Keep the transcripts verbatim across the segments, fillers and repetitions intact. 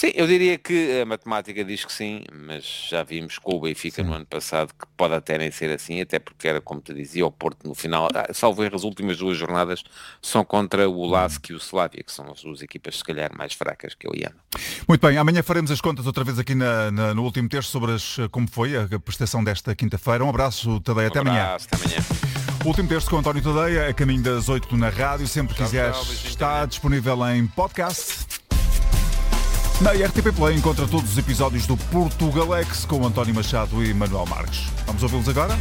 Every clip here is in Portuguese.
Sim, eu diria que a matemática diz que sim, mas já vimos com o Benfica sim. no ano passado que pode até nem ser assim, até porque era, como te dizia, o Porto no final, salvo erro, as últimas duas jornadas são contra o Lask e o Slavia, que são as duas equipas se calhar mais fracas que eu e Ana. Muito bem, amanhã faremos as contas outra vez aqui na, na, no último texto sobre as, como foi a prestação desta quinta-feira. Um abraço, Tadeia, até amanhã. Um abraço, até amanhã. O último texto com António Tadeia, a caminho das oito na rádio, sempre que quiseres, está disponível em podcast. Na R T P Play encontra todos os episódios do Portugalex com António Machado e Manuel Marques. Vamos ouvi-los agora?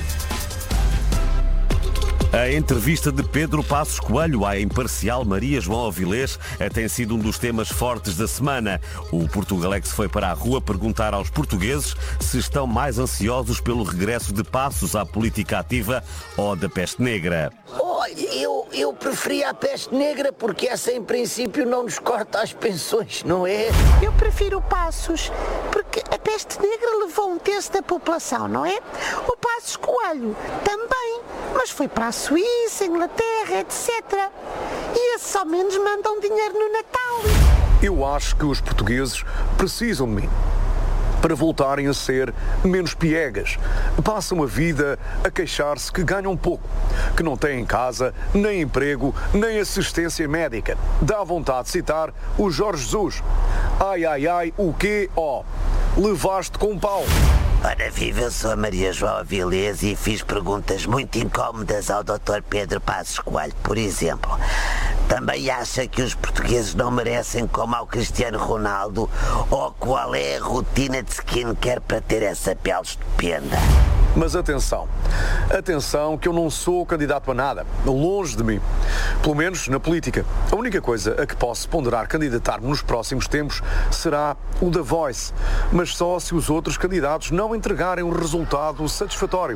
A entrevista de Pedro Passos Coelho à imparcial Maria João Avilés tem sido um dos temas fortes da semana. O Portugalex foi para a rua perguntar aos portugueses se estão mais ansiosos pelo regresso de Passos à política ativa ou da peste negra. Olha, eu, eu preferia a peste negra porque essa em princípio não nos corta as pensões, não é? Eu prefiro Passos porque a peste negra levou um terço da população, não é? O Passos Coelho também, mas foi para a Suíça, Inglaterra, etcétera. E esses ao menos mandam dinheiro no Natal. Eu acho que os portugueses precisam de mim para voltarem a ser menos piegas. Passam a vida a queixar-se que ganham pouco, que não têm casa, nem emprego, nem assistência médica. Dá vontade de citar o Jorge Jesus. Ai, ai, ai, o quê? Ó, oh, levaste com pau. Ora viva, eu sou a Maria João Avilés e fiz perguntas muito incómodas ao doutor Pedro Passos Coelho. Por exemplo, também acha que os portugueses não merecem como ao Cristiano Ronaldo? Ou qual é a rotina de skincare para ter essa pele estupenda? Mas atenção, atenção que eu não sou candidato a nada, longe de mim. Pelo menos na política. A única coisa a que posso ponderar candidatar-me nos próximos tempos será o da Voice, mas só se os outros candidatos não entregarem um resultado satisfatório.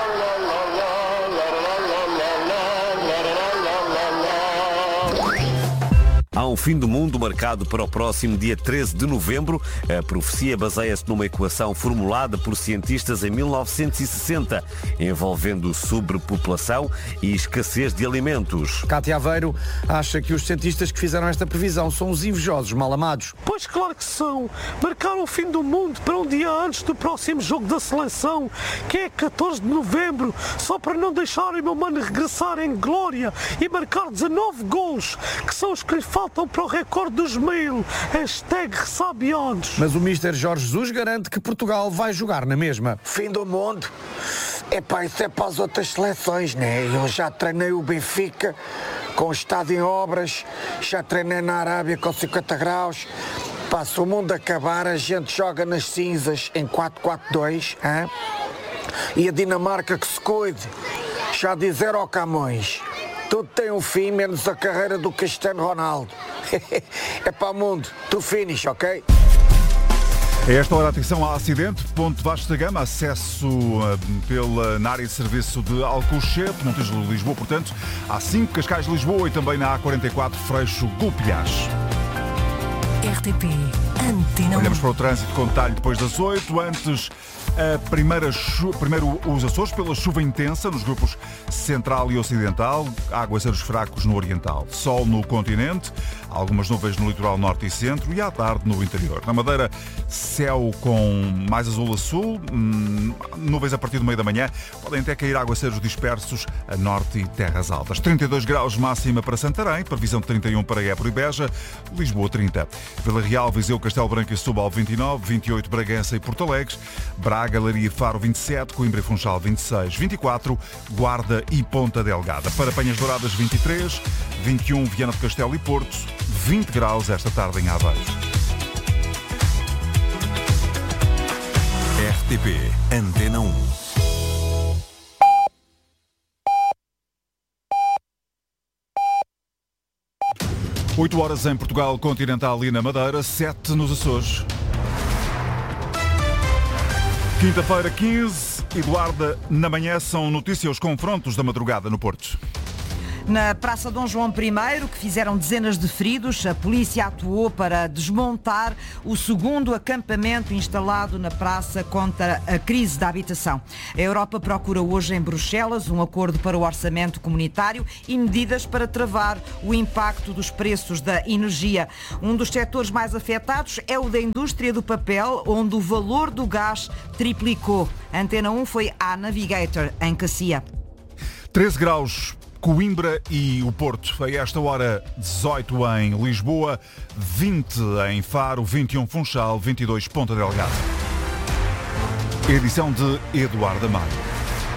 Há um fim do mundo marcado para o próximo dia treze de novembro. A profecia baseia-se numa equação formulada por cientistas em mil novecentos e sessenta, envolvendo sobrepopulação e escassez de alimentos. Cátia Aveiro acha que os cientistas que fizeram esta previsão são os invejosos mal amados. Pois claro que são. Marcaram o fim do mundo para um dia antes do próximo jogo da seleção, que é catorze de novembro, só para não deixarem o meu mano regressar em glória e marcar dezanove golos, que são os que lhe faltam para o recorde dos mil. Hashtag ressabiados. Mas o mister Jorge Jesus garante que Portugal vai jogar na mesma. Fim do mundo? Epá, isso é para as outras seleções, né? Eu já treinei o Benfica com o estádio em obras, já treinei na Arábia com cinquenta graus. Pá, se o mundo acabar, a gente joga nas cinzas em quatro quatro dois, hein? E a Dinamarca que se cuide. Já dizer ao Camões, tudo tem um fim, menos a carreira do Cristiano Ronaldo. É para o mundo. Tu finish, ok? A esta hora, atenção ao acidente. Ponte Vasco da Gama, acesso uh, pela, na área de serviço de Alcochete, Montijo de Lisboa, portanto, A cinco, Cascais de Lisboa e também na A quarenta e quatro, Freixo Gulpilhás. R T P Antena. Olhamos para o trânsito com detalhe depois das oito. Antes, a primeira chu... primeiro os Açores pela chuva intensa nos grupos central e ocidental, aguaceiros fracos no oriental, sol no continente, algumas nuvens no litoral norte e centro e à tarde no interior. Na Madeira, céu com mais azul a sul, hum, nuvens a partir do meio da manhã, podem até cair aguaceiros dispersos a norte e terras altas. trinta e dois graus máxima para Santarém, previsão de trinta e um para Évora e Beja, Lisboa trinta. Vila Real, Viseu, Castelo Branco e Setúbal vinte e nove, vinte e oito Bragança e Porto Alegre, Braga, Leiria e Faro vinte e sete, Coimbra e Funchal vinte e seis, vinte e quatro, Guarda e Ponta Delgada. Para Penhas Douradas vinte e três, vinte e um Viana do Castelo e Porto, vinte graus esta tarde em Aveiro. R T P Antena um. oito horas em Portugal continental e na Madeira, sete nos Açores. Quinta-feira, quinze, Eduarda, na manhã são notícias os confrontos da madrugada no Porto. Na Praça Dom João I, que fizeram dezenas de feridos, a polícia atuou para desmontar o segundo acampamento instalado na praça contra a crise da habitação. A Europa procura hoje em Bruxelas um acordo para o orçamento comunitário e medidas para travar o impacto dos preços da energia. Um dos setores mais afetados é o da indústria do papel, onde o valor do gás triplicou. A Antena um foi à Navigator, em Cacia. treze graus. Coimbra e o Porto. A esta hora, dezoito em Lisboa, vinte em Faro, vinte e um Funchal, vinte e dois Ponta Delgado. Edição de Eduardo Amaro.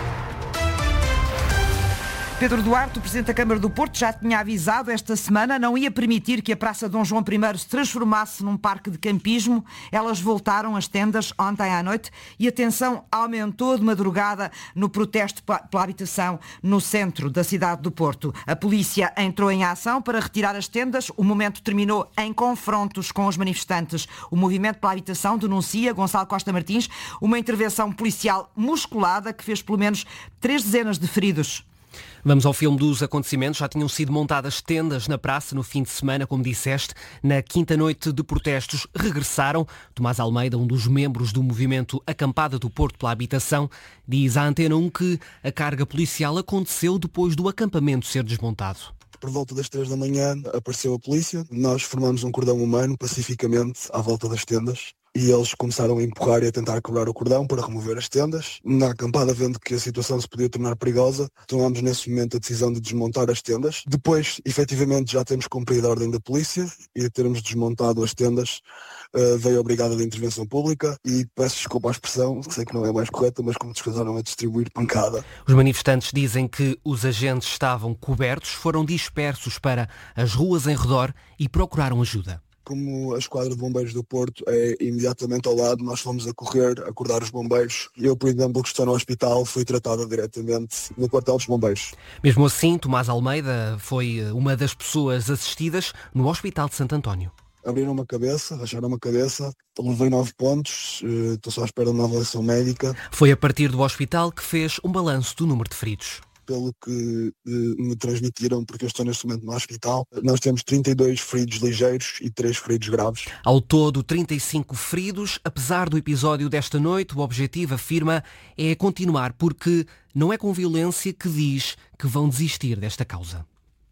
Pedro Duarte, o Presidente da Câmara do Porto, já tinha avisado esta semana, não ia permitir que a Praça Dom João I se transformasse num parque de campismo. Elas voltaram às tendas ontem à noite e a tensão aumentou de madrugada no protesto pela habitação no centro da cidade do Porto. A polícia entrou em ação para retirar as tendas. O momento terminou em confrontos com os manifestantes. O Movimento pela Habitação denuncia, Gonçalo Costa Martins, uma intervenção policial musculada que fez pelo menos três dezenas de feridos. Vamos ao filme dos acontecimentos. Já tinham sido montadas tendas na praça no fim de semana, como disseste. Na quinta noite de protestos regressaram. Tomás Almeida, um dos membros do movimento Acampada do Porto pela Habitação, diz à Antena um que a carga policial aconteceu depois do acampamento ser desmontado. Por volta das três da manhã apareceu a polícia. Nós formamos um cordão humano pacificamente à volta das tendas. E eles começaram a empurrar e a tentar quebrar o cordão para remover as tendas. Na acampada, vendo que a situação se podia tornar perigosa, tomámos nesse momento a decisão de desmontar as tendas. Depois, efetivamente, já temos cumprido a ordem da polícia e de termos desmontado as tendas, uh, veio a Brigada de Intervenção Pública e peço desculpa à expressão, sei que não é mais correta, mas como descasaram a distribuir pancada. Os manifestantes dizem que os agentes estavam cobertos, foram dispersos para as ruas em redor e procuraram ajuda. Como a Esquadra de Bombeiros do Porto é imediatamente ao lado, nós fomos a correr, a acordar os bombeiros. Eu, por exemplo, que estou no hospital, fui tratada diretamente no quartel dos bombeiros. Mesmo assim, Tomás Almeida foi uma das pessoas assistidas no Hospital de Santo António. Abriram-me a cabeça, racharam-me a cabeça, levei nove pontos, estou só à espera de uma avaliação médica. Foi a partir do hospital que fez um balanço do número de feridos. Pelo que eh, me transmitiram, porque eu estou neste momento no hospital, nós temos trinta e dois feridos ligeiros e três feridos graves. Ao todo, trinta e cinco feridos. Apesar do episódio desta noite, o objetivo, afirma, é continuar, porque não é com violência que diz que vão desistir desta causa.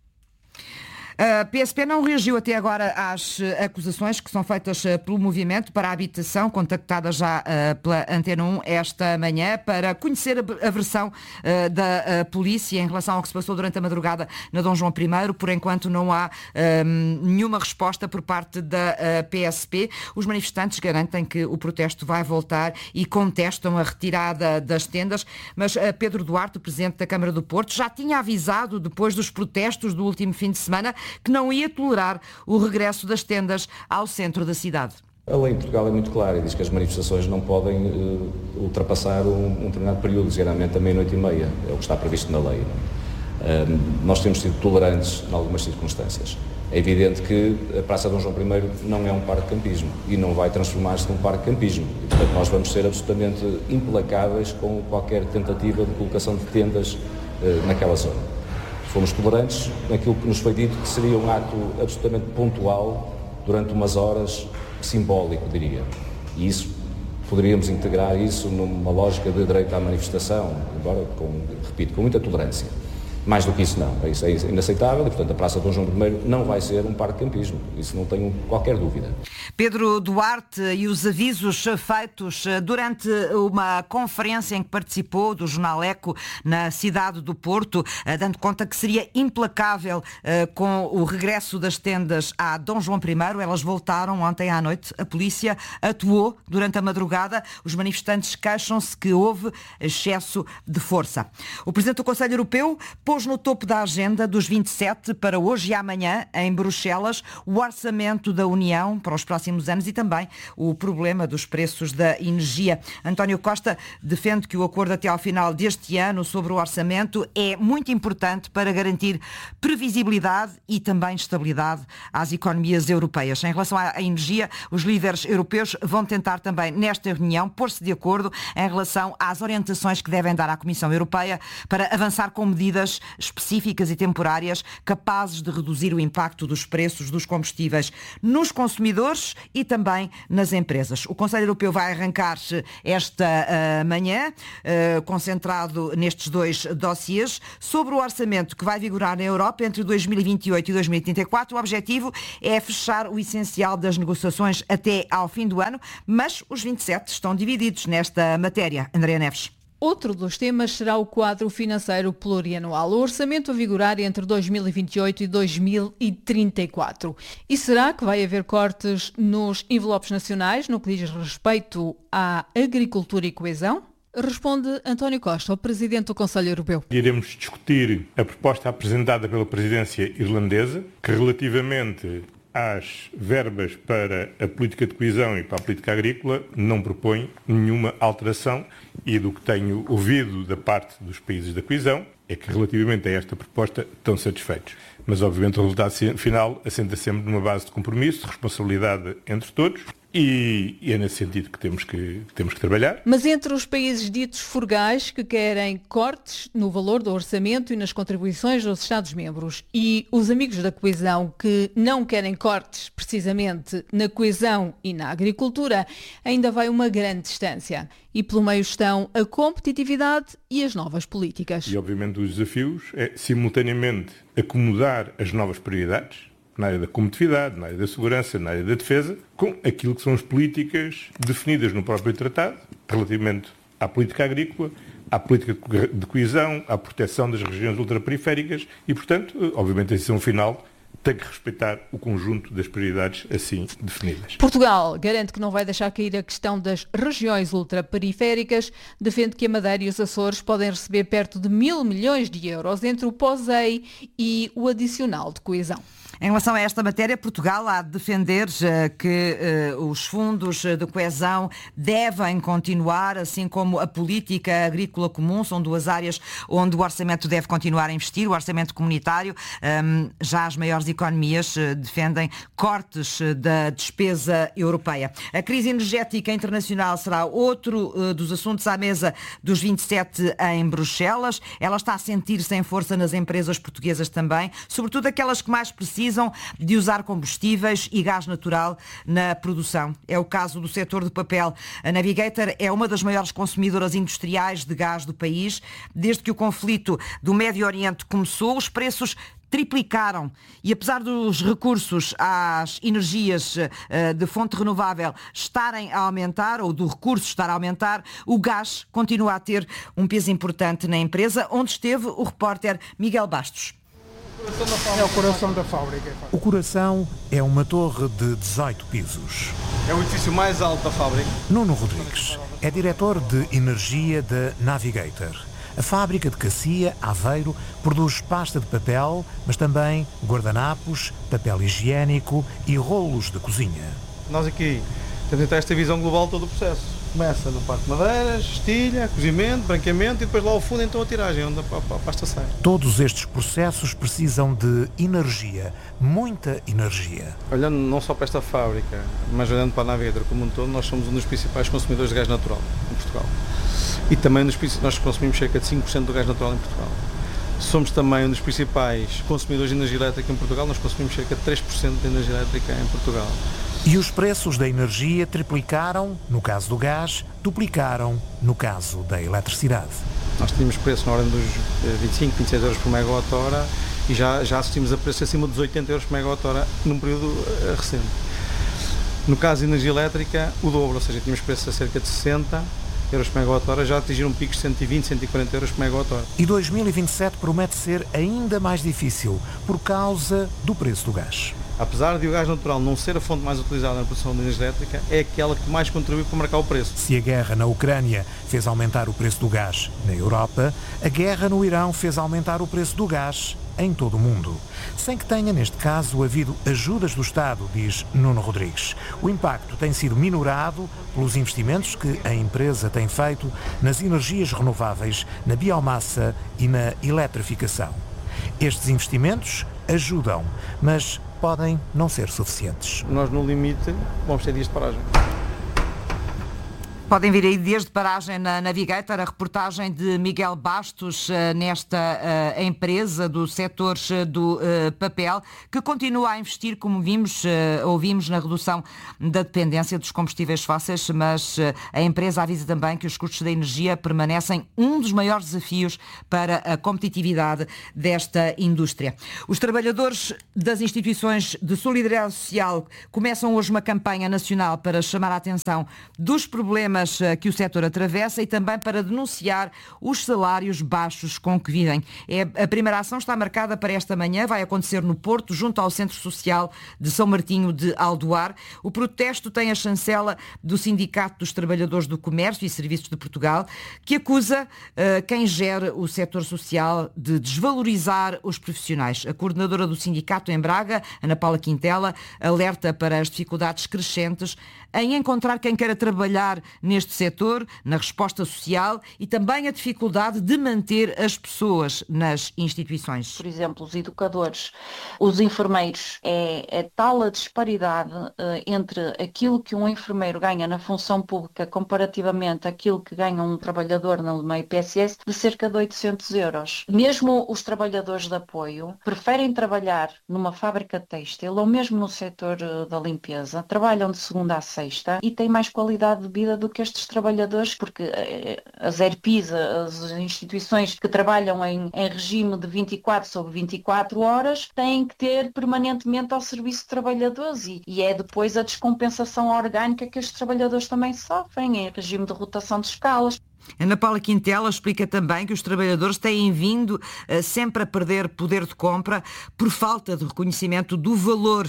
A P S P não reagiu até agora às acusações que são feitas pelo Movimento para a Habitação, contactada já pela Antena um esta manhã, para conhecer a versão da polícia em relação ao que se passou durante a madrugada na Dom João I. Por enquanto não há um, nenhuma resposta por parte da P S P. Os manifestantes garantem que o protesto vai voltar e contestam a retirada das tendas, mas Pedro Duarte, o Presidente da Câmara do Porto, já tinha avisado, depois dos protestos do último fim de semana, que não ia tolerar o regresso das tendas ao centro da cidade. A lei em Portugal é muito clara e diz que as manifestações não podem uh, ultrapassar um, um determinado período, geralmente a meia-noite e meia, é o que está previsto na lei. Uh, nós temos sido tolerantes em algumas circunstâncias. É evidente que a Praça Dom João I não é um parque de campismo e não vai transformar-se num parque de campismo. E, portanto, nós vamos ser absolutamente implacáveis com qualquer tentativa de colocação de tendas uh, naquela zona. Fomos tolerantes naquilo que nos foi dito que seria um ato absolutamente pontual, durante umas horas, simbólico, diria. E isso, poderíamos integrar isso numa lógica de direito à manifestação, embora, com, repito, com muita tolerância. Mais do que isso não, isso é inaceitável e, portanto, a Praça Dom João I não vai ser um parque de campismo, isso não tenho qualquer dúvida. Pedro Duarte e os avisos feitos durante uma conferência em que participou do Jornal Eco na cidade do Porto, dando conta que seria implacável com o regresso das tendas à Dom João I. Elas voltaram ontem à noite, a polícia atuou durante a madrugada, os manifestantes queixam-se que houve excesso de força. O Presidente do Conselho Europeu pôs no topo da agenda dos vinte e sete para hoje e amanhã, em Bruxelas, o orçamento da União para os próximos anos e também o problema dos preços da energia. António Costa defende que o acordo até ao final deste ano sobre o orçamento é muito importante para garantir previsibilidade e também estabilidade às economias europeias. Em relação à energia, os líderes europeus vão tentar também, nesta reunião, pôr-se de acordo em relação às orientações que devem dar à Comissão Europeia para avançar com medidas específicas e temporárias capazes de reduzir o impacto dos preços dos combustíveis nos consumidores e também nas empresas. O Conselho Europeu vai arrancar esta uh, manhã, uh, concentrado nestes dois dossiês. Sobre o orçamento que vai vigorar na Europa entre dois mil e vinte e oito e dois mil e trinta e quatro, o objetivo é fechar o essencial das negociações até ao fim do ano, mas os vinte e sete estão divididos nesta matéria. Andréa Neves. Outro dos temas será o quadro financeiro plurianual, o orçamento a vigorar entre dois mil e vinte e oito e dois mil e trinta e quatro. E será que vai haver cortes nos envelopes nacionais no que diz respeito à agricultura e coesão? Responde António Costa, o Presidente do Conselho Europeu. Iremos discutir a proposta apresentada pela presidência irlandesa, que relativamente às verbas para a política de coesão e para a política agrícola não propõe nenhuma alteração, e do que tenho ouvido da parte dos países da coesão é que relativamente a esta proposta estão satisfeitos. Mas obviamente o resultado final assenta sempre numa base de compromisso, de responsabilidade entre todos, e, e é nesse sentido que temos que, que temos que trabalhar. Mas entre os países ditos frugais que querem cortes no valor do orçamento e nas contribuições dos Estados-membros e os amigos da coesão que não querem cortes precisamente na coesão e na agricultura, ainda vai uma grande distância. E pelo meio estão a competitividade e as novas políticas. E obviamente os desafios é simultaneamente acomodar as novas prioridades na área da competitividade, na área da segurança, na área da defesa, com aquilo que são as políticas definidas no próprio tratado, relativamente à política agrícola, à política de coesão, à proteção das regiões ultraperiféricas e, portanto, obviamente, a decisão final tem que respeitar o conjunto das prioridades assim definidas. Portugal garante que não vai deixar cair a questão das regiões ultraperiféricas, defende que a Madeira e os Açores podem receber perto de mil milhões de euros entre o POSEI e o adicional de coesão. Em relação a esta matéria, Portugal há de defender uh, que uh, os fundos de coesão devem continuar, assim como a política agrícola comum, são duas áreas onde o orçamento deve continuar a investir, o orçamento comunitário. Um, já as maiores economias uh, defendem cortes uh, da despesa europeia. A crise energética internacional será outro uh, dos assuntos à mesa dos vinte e sete em Bruxelas. Ela está a sentir-se em força nas empresas portuguesas também, sobretudo aquelas que mais precisam de usar combustíveis e gás natural na produção. É o caso do setor do papel. A Navigator é uma das maiores consumidoras industriais de gás do país. Desde que o conflito do Médio Oriente começou, os preços triplicaram e apesar dos recursos às energias uh, de fonte renovável estarem a aumentar, ou do recurso estar a aumentar, o gás continua a ter um peso importante na empresa, onde esteve o repórter Miguel Bastos. É o coração da fábrica. O coração é uma torre de dezoito pisos. É o edifício mais alto da fábrica. Nuno Rodrigues é diretor de energia da Navigator. A fábrica de Cacia, Aveiro, produz pasta de papel, mas também guardanapos, papel higiênico e rolos de cozinha. Nós aqui temos então esta visão global de todo o processo. Começa na parte de madeiras, estilha, cozimento, branqueamento e depois lá ao fundo então a tiragem, onde a pasta sai. Todos estes processos precisam de energia, muita energia. Olhando não só para esta fábrica, mas olhando para a Navigator como um todo, nós somos um dos principais consumidores de gás natural em Portugal. E também nós consumimos cerca de cinco por cento do gás natural em Portugal. Somos também um dos principais consumidores de energia elétrica em Portugal, nós consumimos cerca de três por cento de energia elétrica em Portugal. E os preços da energia triplicaram, no caso do gás, duplicaram, no caso da eletricidade. Nós tínhamos preços na ordem dos vinte e cinco, vinte e seis euros por megawatt-hora e já, já assistimos a preços acima dos oitenta euros por megawatt-hora num período recente. No caso de energia elétrica, o dobro, ou seja, tínhamos preços a cerca de sessenta euros por megawatt-hora, já atingiram picos de cento e vinte, cento e quarenta euros por megawatt-hora. E dois mil e vinte e sete promete ser ainda mais difícil por causa do preço do gás. Apesar de o gás natural não ser a fonte mais utilizada na produção de energia elétrica, é aquela que mais contribui para marcar o preço. Se a guerra na Ucrânia fez aumentar o preço do gás na Europa, a guerra no Irão fez aumentar o preço do gás em todo o mundo. Sem que tenha, neste caso, havido ajudas do Estado, diz Nuno Rodrigues. O impacto tem sido minorado pelos investimentos que a empresa tem feito nas energias renováveis, na biomassa e na eletrificação. Estes investimentos ajudam, mas podem não ser suficientes. Nós, no limite, vamos ter dias de paragem. Podem vir aí desde paragem na Navigator a reportagem de Miguel Bastos nesta uh, empresa do setor do uh, papel, que continua a investir, como vimos, uh, ouvimos, na redução da dependência dos combustíveis fósseis, mas uh, a empresa avisa também que os custos da energia permanecem um dos maiores desafios para a competitividade desta indústria. Os trabalhadores das instituições de solidariedade social começam hoje uma campanha nacional para chamar a atenção dos problemas que o setor atravessa e também para denunciar os salários baixos com que vivem. É, a primeira ação está marcada para esta manhã, vai acontecer no Porto, junto ao Centro Social de São Martinho de Aldoar. O protesto tem a chancela do Sindicato dos Trabalhadores do Comércio e Serviços de Portugal, que acusa uh, quem gera o setor social de desvalorizar os profissionais. A coordenadora do sindicato em Braga, Ana Paula Quintela, alerta para as dificuldades crescentes em encontrar quem queira trabalhar neste setor, na resposta social, e também a dificuldade de manter as pessoas nas instituições. Por exemplo, os educadores, os enfermeiros, é, é tal a disparidade uh, entre aquilo que um enfermeiro ganha na função pública comparativamente àquilo que ganha um trabalhador no meio P S S, de cerca de oitocentos euros. Mesmo os trabalhadores de apoio preferem trabalhar numa fábrica têxtil ou mesmo no setor uh, da limpeza, trabalham de segunda a sexta e têm mais qualidade de vida do que estes trabalhadores, porque as E R P Is, as instituições que trabalham em, em regime de vinte e quatro sobre vinte e quatro horas, têm que ter permanentemente ao serviço de trabalhadores e, e é depois a descompensação orgânica que estes trabalhadores também sofrem em regime de rotação de escalas. Ana Paula Quintela explica também que os trabalhadores têm vindo uh, sempre a perder poder de compra por falta de reconhecimento do valor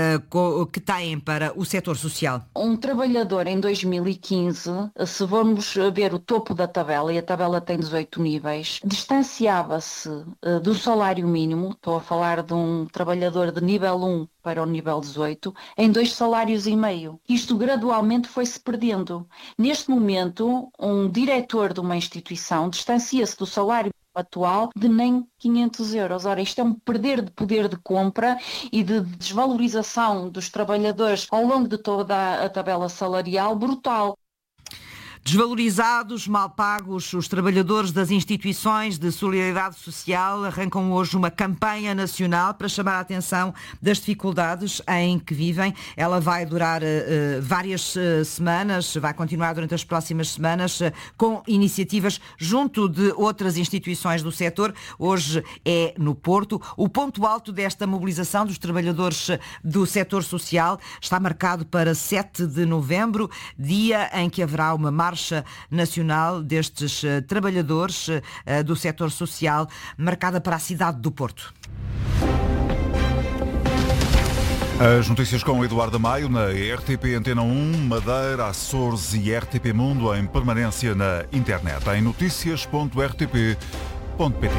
uh, que têm para o setor social. Um trabalhador em dois mil e quinze, se formos ver o topo da tabela, e a tabela tem dezoito níveis, distanciava-se uh, do salário mínimo, estou a falar de um trabalhador de nível um para o nível dezoito, em dois salários e meio. Isto gradualmente foi-se perdendo. Neste momento, um diretor de uma instituição distancia-se do salário atual de nem quinhentos euros. Ora, isto é um perder de poder de compra e de desvalorização dos trabalhadores ao longo de toda a tabela salarial brutal. Desvalorizados, mal pagos, os trabalhadores das instituições de solidariedade social arrancam hoje uma campanha nacional para chamar a atenção das dificuldades em que vivem. Ela vai durar uh, várias uh, semanas, vai continuar durante as próximas semanas, uh, com iniciativas junto de outras instituições do setor. Hoje é no Porto. O ponto alto desta mobilização dos trabalhadores do setor social está marcado para sete de novembro, dia em que haverá uma marcha Marcha Nacional destes uh, trabalhadores uh, do setor social, marcada para a cidade do Porto. As notícias com Eduardo Maio na R T P Antena um, Madeira, Açores e R T P Mundo em permanência na internet, em notícias ponto r t p ponto p t.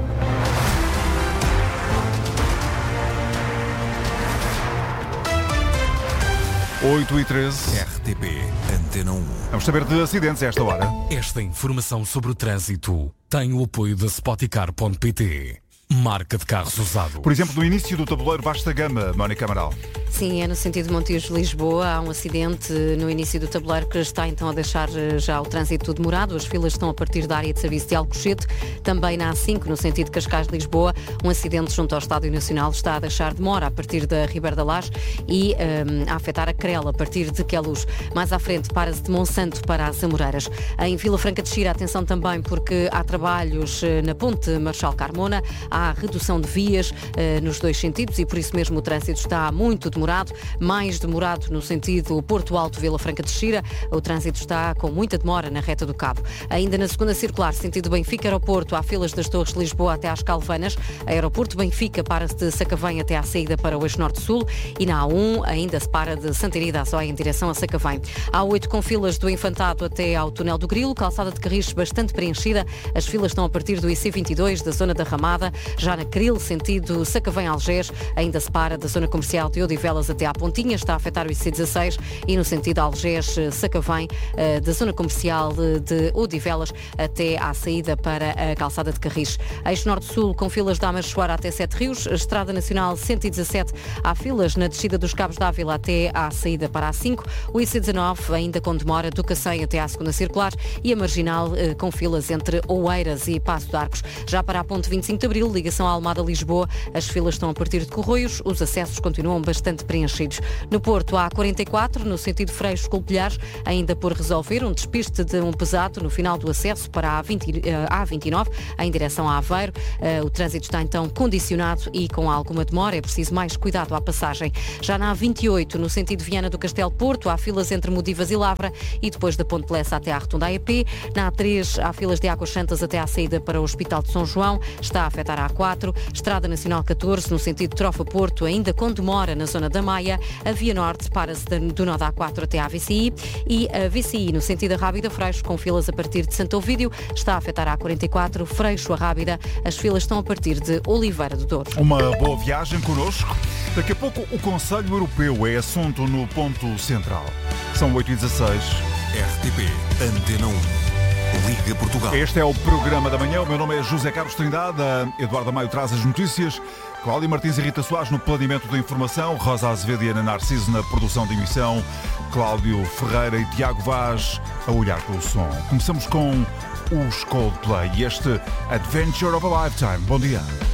oito e treze. R T P Antena um. Vamos saber de acidentes a esta hora. Esta informação sobre o trânsito tem o apoio da Spoticar ponto p t. Marca de carros usados. Por exemplo, no início do tabuleiro Vasta Gama, Mónica Amaral. Sim, é no sentido de Montijo-Lisboa. Há um acidente no início do tabuleiro que está então a deixar já o trânsito demorado. As filas estão a partir da área de serviço de Alcochete. Também na A cinco, no sentido de Cascais-Lisboa, um acidente junto ao Estádio Nacional está a deixar demora a partir da Ribeira da Laje e um, a afetar a Crela a partir de Queluz. Mais à frente, para-se de Monsanto para as Amoreiras. Em Vila Franca de Xira, atenção também porque há trabalhos na Ponte Marchal Carmona. Há redução de vias uh, nos dois sentidos e por isso mesmo o trânsito está muito demorado, mais demorado no sentido Porto Alto, Vila Franca de Xira. O trânsito está com muita demora na reta do Cabo. Ainda na segunda circular, sentido Benfica Aeroporto, há filas das Torres de Lisboa até às Calvanas. Aeroporto Benfica para-se de Sacavém até à saída para o eixo norte-sul e na A um ainda se para de Santarém da Azóia em direção a Sacavém. A oito com filas do Infantado até ao Túnel do Grilo, calçada de Carris bastante preenchida. As filas estão a partir do I C vinte e dois, da zona da Ramada, Já na Cril, sentido Sacavém-Algés, ainda se para da zona comercial de Odivelas até à Pontinha, está a afetar o I C dezasseis, e no sentido Algés-Sacavém, da zona comercial de Odivelas até à saída para a calçada de Carris. Eixo Norte-Sul, com filas de Amachoara até Sete Rios, Estrada Nacional cento e dezassete, há filas na descida dos Cabos de Ávila até à saída para a cinco, o I C dezanove ainda com demora do Cacém até à segunda circular, e a Marginal com filas entre Oeiras e Passo de Arcos. Já para a ponte vinte e cinco de Abril, ligação à Almada-Lisboa, as filas estão a partir de Corroios, os acessos continuam bastante preenchidos. No Porto há quarenta e quatro, no sentido Freixo-Colpilhares, ainda por resolver um despiste de um pesado no final do acesso para a A vinte e nove, em direção a Aveiro. O trânsito está então condicionado e com alguma demora, é preciso mais cuidado à passagem. Já na A vinte e oito, no sentido Viana do Castelo Porto, há filas entre Modivas e Lavra e depois da Ponte Lessa até à Rotunda A E P. Na A três, há filas de Águas Santas até à saída para o Hospital de São João, está a afetar a A quatro, Estrada Nacional catorze, no sentido Trofa-Porto, ainda com demora na zona da Maia. A Via Norte para-se do nó da A quatro até à V C I, e a V C I no sentido da Rábida Freixo, com filas a partir de Santo Ovídio, está a afetar a A quarenta e quatro, Freixo a Rábida, as filas estão a partir de Oliveira do Douro. Uma boa viagem connosco. Daqui a pouco o Conselho Europeu é assunto no ponto central. São oito e dezasseis. R T P Antena um. Liga Portugal. Este é o programa da manhã. O meu nome é José Carlos Trindade. A Eduardo Maio traz as notícias. Cláudia Martins e Rita Soares no planeamento da informação. Rosa Azevedo e Ana Narciso na produção de emissão. Cláudio Ferreira e Tiago Vaz a olhar pelo som. Começamos com os Coldplay e este Adventure of a Lifetime. Bom dia.